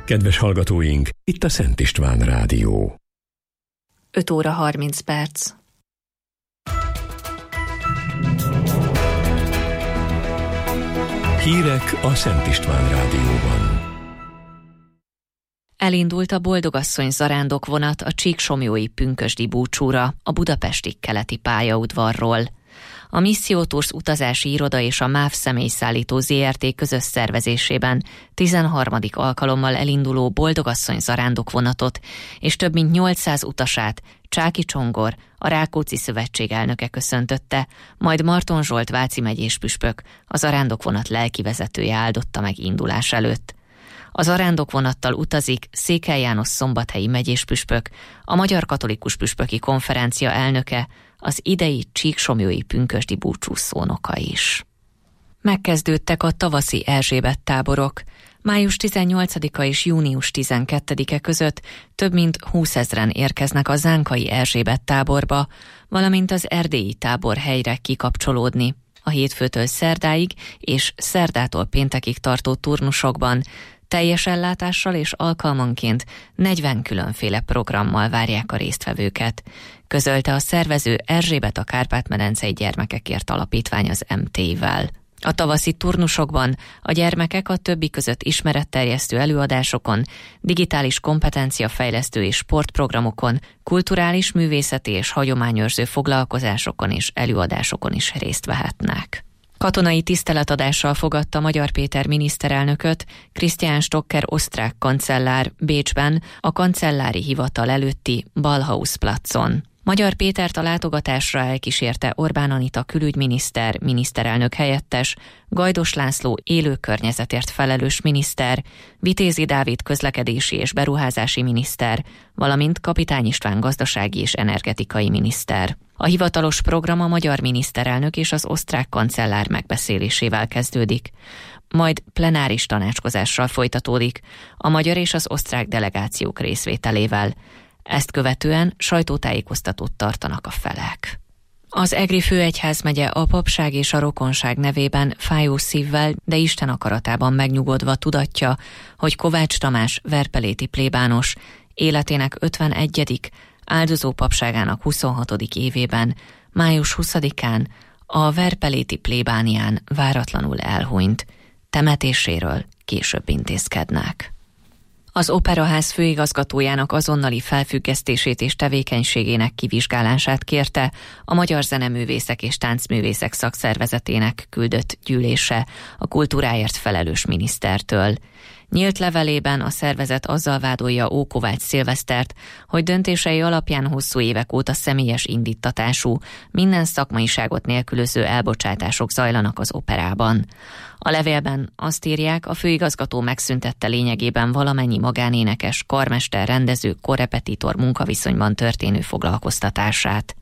Kedves hallgatóink, itt a Szent István Rádió. 5 óra 30 perc. Hírek a Szent István Rádióban. Elindult a Boldogasszony zarándokvonat a Csíksomlyói pünkösdi búcsúra a budapesti keleti pályaudvarról. A Missziótours utazási iroda és a MÁV személyszállító ZRT közös szervezésében 13. alkalommal elinduló Boldogasszony zarándokvonatot és több mint 800 utasát Csáky Csongor, a Rákóczi Szövetség elnöke köszöntötte, majd Marton Zsolt váci megyés püspök, a zarándokvonat lelkivezetője áldotta meg indulás előtt. A zarándokvonattal utazik Székely János szombathelyi megyés püspök, a Magyar Katolikus Püspöki Konferencia elnöke, az idei Csíksomlyói pünkösdi búcsú szónoka is. Megkezdődtek a tavaszi Erzsébet táborok. Május 18-a és június 12-e között több mint 20 000-en érkeznek a zánkai Erzsébet táborba, valamint az erdélyi tábor helyre kikapcsolódni. A hétfőtől szerdáig és szerdától péntekig tartó turnusokban teljes ellátással és alkalmanként 40 különféle programmal várják a résztvevőket, közölte a szervező Erzsébet a Kárpát-medencei Gyermekekért Alapítvány az MT-vel. A tavaszi turnusokban a gyermekek a többi között ismeretterjesztő előadásokon, digitális kompetenciafejlesztő és sportprogramokon, kulturális, művészeti és hagyományőrző foglalkozásokon és előadásokon is részt vehetnek. Katonai tiszteletadással fogadta Magyar Péter miniszterelnököt Christian Stocker osztrák kancellár Bécsben a kancellári hivatal előtti Ballhausplatz-on. Magyar Pétert a látogatásra elkísérte Orbán Anita külügyminiszter, miniszterelnök helyettes, Gajdos László élő környezetért felelős miniszter, Vitézi Dávid közlekedési és beruházási miniszter, valamint Kapitány István gazdasági és energetikai miniszter. A hivatalos program a magyar miniszterelnök és az osztrák kancellár megbeszélésével kezdődik, majd plenáris tanácskozással folytatódik, a magyar és az osztrák delegációk részvételével. Ezt követően sajtótájékoztatót tartanak a felek. Az egri főegyházmegye a papság és a rokonság nevében fájó szívvel, de Isten akaratában megnyugodva tudatja, hogy Kovács Tamás verpeléti plébános életének 51., áldozó papságának 26. évében, május 20-án a verpeléti plébánián váratlanul elhunyt. Temetéséről később intézkednek. Az Operaház főigazgatójának azonnali felfüggesztését és tevékenységének kivizsgálását kérte a Magyar Zeneművészek és Táncművészek Szakszervezetének küldött gyűlése a kultúráért felelős minisztertől. Nyílt levelében a szervezet azzal vádolja Ókovács Szilvesztert, hogy döntései alapján hosszú évek óta személyes indíttatású, minden szakmaiságot nélkülöző elbocsátások zajlanak az operában. A levélben azt írják, a főigazgató megszüntette lényegében valamennyi magánénekes, karmester, rendező, korrepetitor munkaviszonyban történő foglalkoztatását.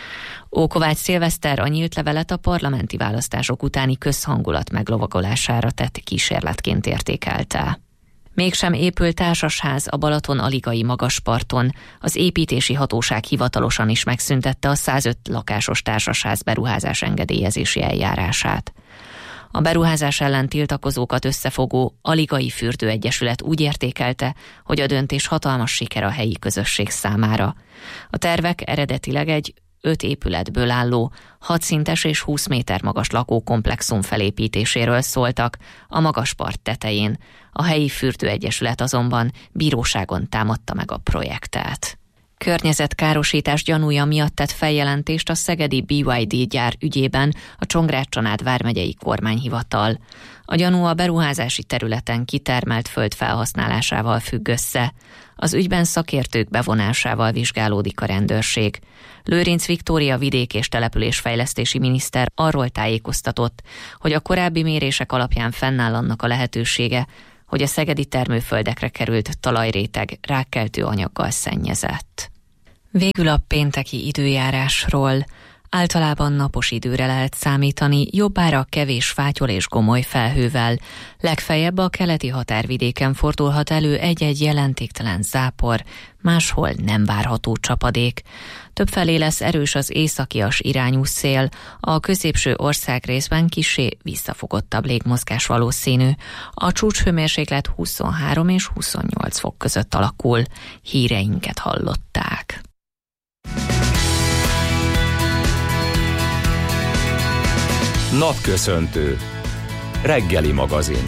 Ókovács Szilveszter a nyílt levelet a parlamenti választások utáni közhangulat meglovagolására tett kísérletként értékelte. Mégsem épül társasház a Balaton-Aligai magasparton, az építési hatóság hivatalosan is megszüntette a 105 lakásos társasház beruházás engedélyezési eljárását. A beruházás ellen tiltakozókat összefogó Aligai Fürdőegyesület úgy értékelte, hogy a döntés hatalmas siker a helyi közösség számára. A tervek eredetileg egy 5 épületből álló, 6 szintes és 20 méter magas lakókomplexum felépítéséről szóltak a Magaspart tetején. A helyi fürdőegyesület azonban bíróságon támadta meg a projektet. Környezetkárosítás gyanúja miatt tett feljelentést a szegedi BYD gyár ügyében a Csongrád-Csanád vármegyei kormányhivatal. A gyanú a beruházási területen kitermelt föld felhasználásával függ össze. Az ügyben szakértők bevonásával vizsgálódik a rendőrség. Lőrinc Viktória vidék- és településfejlesztési miniszter arról tájékoztatott, hogy a korábbi mérések alapján fennáll annak a lehetősége, hogy a szegedi termőföldekre került talajréteg rákkeltő anyaggal szennyezett. Végül a pénteki időjárásról. Általában napos időre lehet számítani, jobbára kevés fátyol és gomoly felhővel. Legfeljebb a keleti határvidéken fordulhat elő egy-egy jelentéktelen zápor, máshol nem várható csapadék. Többfelé lesz erős az északias irányú szél, a középső országrészben kissé visszafogottabb légmozgás valószínű. A csúcshőmérséklet 23 és 28 fok között alakul. Híreinket hallották. Napköszöntő. Reggeli magazin.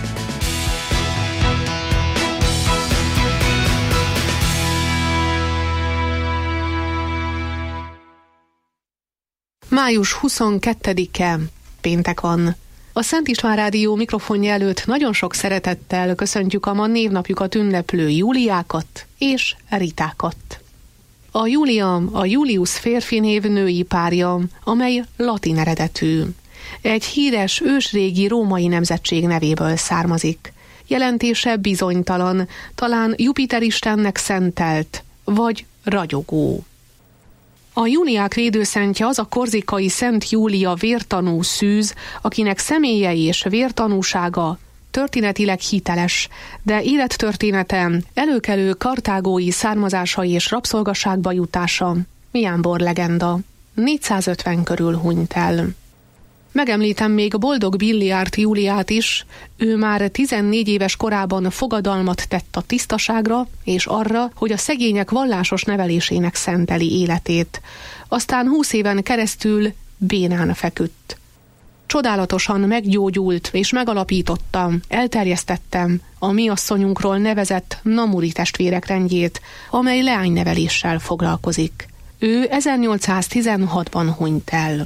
Május 22-e, péntek van. A Szent István Rádió mikrofonja előtt nagyon sok szeretettel köszöntjük a ma névnapjukat ünneplő Júliákat és Ritákat. A Júlia a Julius férfi név női párja, amely latin eredetű. Egy híres ősrégi római nemzetség nevéből származik. Jelentése bizonytalan, talán Jupiter istennek szentelt, vagy ragyogó. A Júliák védőszentje az a korzikai Szent Júlia vértanú szűz, akinek személye és vértanúsága történetileg hiteles, de élettörténete előkelő kartágói származása és rabszolgaságba jutása jámbor legenda. 450 körül hunyt el. Megemlítem még Boldog Billiárt Júliát is, ő már 14 éves korában fogadalmat tett a tisztaságra és arra, hogy a szegények vallásos nevelésének szenteli életét. Aztán 20 éven keresztül bénán feküdt. Csodálatosan meggyógyult és megalapította, elterjesztettem a mi asszonyunkról nevezett Namuri testvérek rendjét, amely leányneveléssel foglalkozik. Ő 1816-ban hunyt el.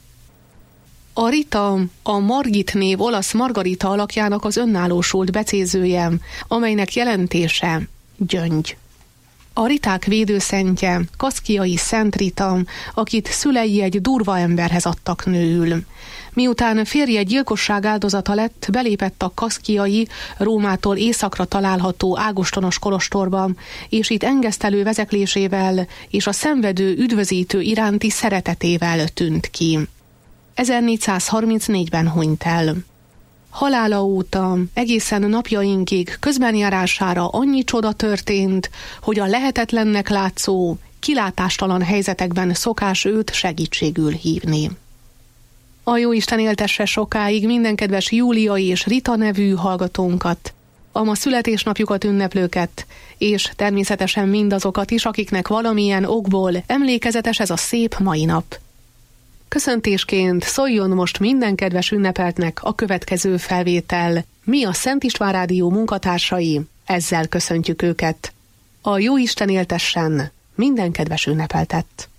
A Rita a Margit név olasz Margarita alakjának az önállósult becézője, amelynek jelentése gyöngy. A Riták védőszentje Kaszkiai Szent Rita, akit szülei egy durva emberhez adtak nőül. Miután férje gyilkosság áldozata lett, belépett a kaszkiai, Rómától északra található ágostonos kolostorba, és itt engesztelő vezeklésével és a szenvedő üdvözítő iránti szeretetével tűnt ki. 1434-ben hunyt el. Halála óta egészen napjainkig közbenjárására annyi csoda történt, hogy a lehetetlennek látszó, kilátástalan helyzetekben szokás őt segítségül hívni. A Jóisten éltesse sokáig minden kedves Júlia és Rita nevű hallgatónkat, a ma születésnapjukat ünneplőket, és természetesen mindazokat is, akiknek valamilyen okból emlékezetes ez a szép mai nap. Köszöntésként szóljon most minden kedves ünnepeltnek a következő felvétel. Mi a Szent István Rádió munkatársai, ezzel köszöntjük őket. A Jóisten éltessen minden kedves ünnepeltet!